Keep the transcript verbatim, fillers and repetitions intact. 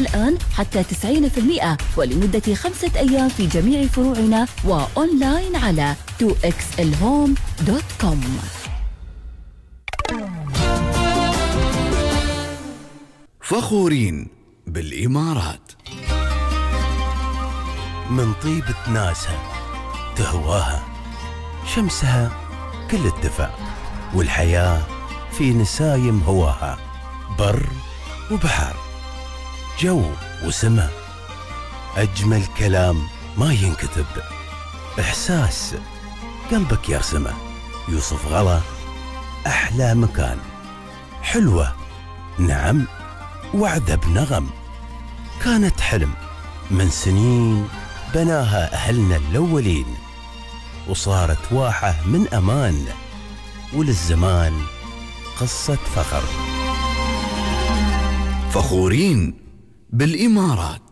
الآن حتى تسعين بالمئة ولمدة خمسة أيام في جميع فروعنا وأونلاين على تو إكس إل هوم دوت كوم. فخورين بالإمارات. من طيبة ناسها تهواها، شمسها كل الدفع، والحياة في نسايم هواها، بر وبحر، جو وسماء، أجمل كلام ما ينكتب، إحساس قلبك يرسمه. يوسف غلا أحلى مكان، حلوة نعم وعذب نغم، كانت حلم من سنين بناها أهلنا الأولين، وصارت واحة من أمان، وللزمان قصة فخر. فخورين بالإمارات.